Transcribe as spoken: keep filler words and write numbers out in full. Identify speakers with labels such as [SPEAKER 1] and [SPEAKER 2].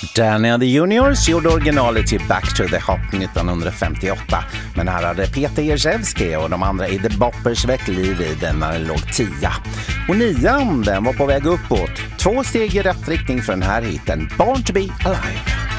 [SPEAKER 1] Danny and the Juniors gjorde originalet till Back to the Hop nittonhundrafemtioåtta. Men här hade Peter Jerzewski och de andra i The Boppers väck liv i den när den låg tia. Och nian, den var på väg uppåt. Två steg i rätt riktning för den här hiten, Born to be Alive.